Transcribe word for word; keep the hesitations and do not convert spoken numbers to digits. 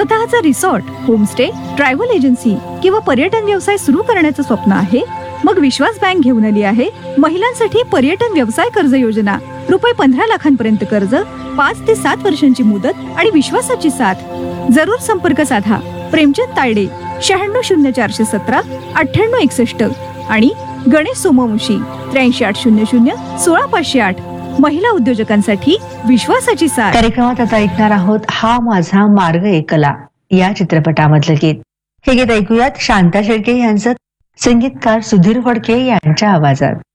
स्वतःचा resort, homestay, travel agency किंवा पर्यटन व्यवसाय सुरू करण्याचं स्वप्न आहे? मग विश्वास बँक घेऊन आली आहे महिलांसाठी पर्यटन व्यवसाय कर्ज योजना. रुपये पंधरा लाखांपर्यंत कर्ज, पाच ते सात वर्षांची मुदत आणि विश्वासाची साथ. जरूर संपर्क साधा. प्रेमचंद तायडे, शहाण्णव शून्य चारशे सतरा अठ्ठ्याण्णव एकसष्ट आणि गणेश सोमवंशी, त्र्याऐंशी आठ शून्य शून्य सोळा पाचशे आठ. महिला उद्योजकांसाठी विश्वासाची साथ. कार्यक्रमात आता ऐकणार आहोत हा माझा मार्ग एकला या चित्रपटामधलं गीत. हे गीत ऐकूयात शांता शेळके यांचं संगीतकार सुधीर फडके यांच्या आवाजात.